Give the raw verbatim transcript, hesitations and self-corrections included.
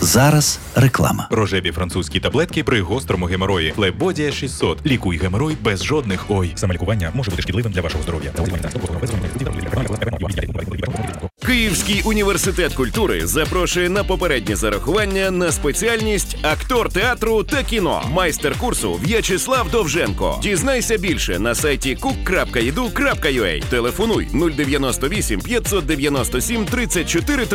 Зараз реклама. Рожеві французькі таблетки при гострому геморої. Флебодія шістсот. Лікуй геморой без жодних ой. Самолікування може бути шкідливим для вашого здоров'я. Київський університет культури запрошує на попереднє зарахування на спеціальність актор театру та кіно. Майстер-курсу В'ячеслав Довженко. Дізнайся більше на сайті кук крапка і ді ю крапка ю а. Телефонуй нуль дев'яносто вісім п'ятсот дев'яносто сім тридцять чотири тридцять.